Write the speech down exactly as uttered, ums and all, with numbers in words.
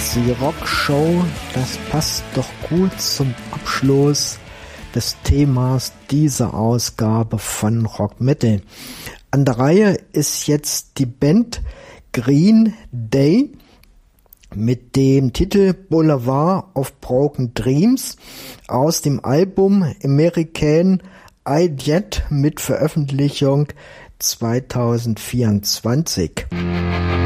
Die Rockshow, das passt doch gut zum Abschluss des Themas dieser Ausgabe von Rock Metal. An der Reihe ist jetzt die Band Green Day mit dem Titel Boulevard of Broken Dreams aus dem Album American Idiot mit Veröffentlichung zwanzig vierundzwanzig.